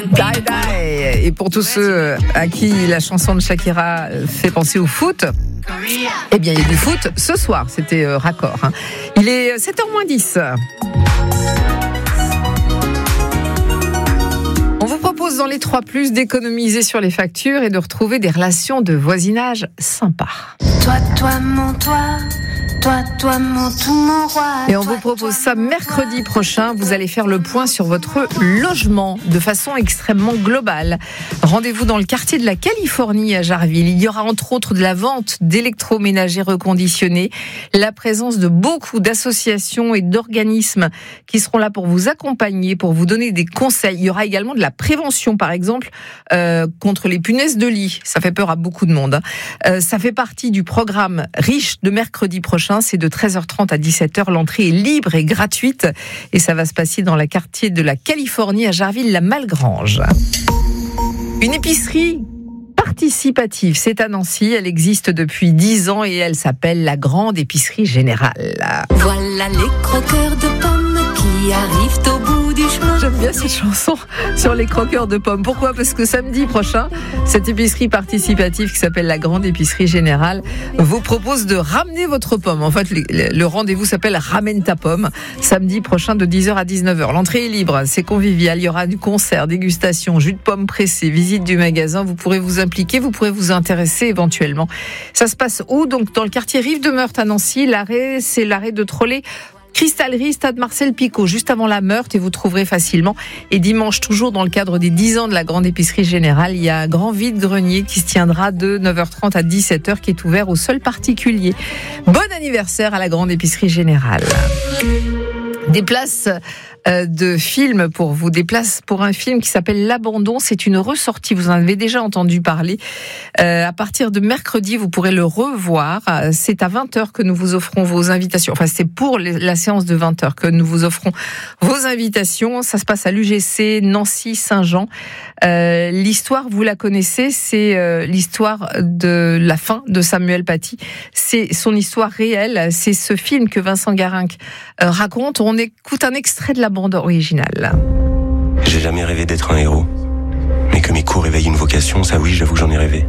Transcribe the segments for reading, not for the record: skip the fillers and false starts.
Die Die. Et pour tous ceux à qui la chanson de Shakira fait penser au foot, eh bien il y a du foot ce soir, c'était raccord. Il est 7h-10. On vous propose dans les 3+, d'économiser sur les factures et de retrouver des relations de voisinage sympas. Toi, mon toi. Toi, mon tout, mon roi. Et on vous propose ça mercredi prochain. Vous allez faire le point sur votre logement de façon extrêmement globale. Rendez-vous dans le quartier de la Californie à Jarville. Il y aura entre autres de la vente d'électroménagers reconditionnés, la présence de beaucoup d'associations et d'organismes qui seront là pour vous accompagner, pour vous donner des conseils. Il y aura également de la prévention, par exemple, contre les punaises de lit. Ça fait peur à beaucoup de monde. Ça fait partie du programme riche de mercredi prochain. C'est de 13h30 à 17h. L'entrée est libre et gratuite. Et ça va se passer dans le quartier de la Californie à Jarville-la-Malgrange. Une épicerie participative, c'est à Nancy. Elle existe depuis 10 ans et elle s'appelle la Grande Épicerie Générale. Voilà les croqueurs de pommes qui arrivent au bout du chemin. J'aime bien cette chanson sur les croqueurs de pommes. Pourquoi ? Parce que samedi prochain, cette épicerie participative qui s'appelle la Grande Épicerie Générale vous propose de ramener votre pomme. En fait, le rendez-vous s'appelle Ramène ta pomme. Samedi prochain de 10h à 19h. L'entrée est libre, c'est convivial. Il y aura du concert, dégustation, jus de pomme pressé, visite du magasin. Vous pourrez vous impliquer, vous pourrez vous intéresser éventuellement. Ça se passe où ? Donc dans le quartier Rive de Meurthe à Nancy. L'arrêt, c'est l'arrêt de trolley Cristallerie, Stade Marcel Picot, juste avant la Meurthe, et vous trouverez facilement. Et dimanche, toujours dans le cadre des 10 ans de la Grande Épicerie Générale, il y a un grand vide-grenier qui se tiendra de 9h30 à 17h, qui est ouvert aux seuls particuliers. Bon anniversaire à la Grande Épicerie Générale. Des places de films pour vous, des places pour un film qui s'appelle L'Abandon. C'est une ressortie, vous en avez déjà entendu parler. À partir de mercredi, vous pourrez le revoir. C'est à 20h que nous vous offrons vos invitations. Enfin, c'est pour la séance de 20h que nous vous offrons vos invitations. Ça se passe à l'UGC Nancy-Saint-Jean. L'histoire, vous la connaissez, c'est l'histoire de la fin de Samuel Paty. C'est son histoire réelle. C'est ce film que Vincent Garinck raconte. On écoute un extrait de la bande originale. J'ai jamais rêvé d'être un héros. Mais que mes coups réveillent une vocation, ça oui, j'avoue que j'en ai rêvé.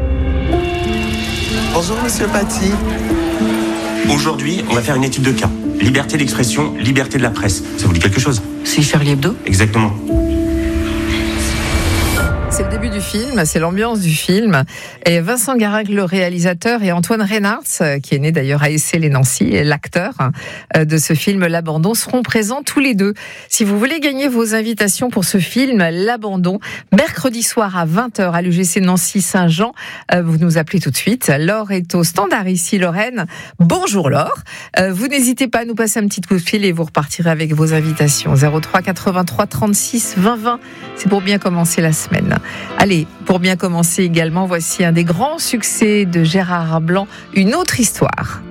Bonjour Monsieur Paty. Aujourd'hui, on va faire une étude de cas. Liberté d'expression, liberté de la presse. Ça vous dit quelque chose ? C'est Charlie Hebdo ? Exactement. C'est le début du film, c'est l'ambiance du film. Et Vincent Garinck, le réalisateur, et Antoine Reynards, qui est né d'ailleurs à Essey-les-Nancy, l'acteur de ce film L'Abandon, seront présents tous les deux. Si vous voulez gagner vos invitations pour ce film L'Abandon, mercredi soir à 20h à l'UGC Nancy-Saint-Jean, vous nous appelez tout de suite. Laure est au standard ici, Lorraine. Bonjour Laure. Vous n'hésitez pas à nous passer un petit coup de fil et vous repartirez avec vos invitations. 03 83 36 20 20. C'est pour bien commencer la semaine. Allez, pour bien commencer également, voici un des grands succès de Gérard Blanc, Une autre histoire.